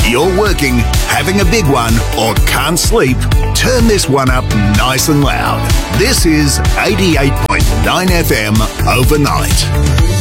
You're working, having a big one, or can't sleep? Turn this one up nice and loud. This is 88.9 FM Overnight.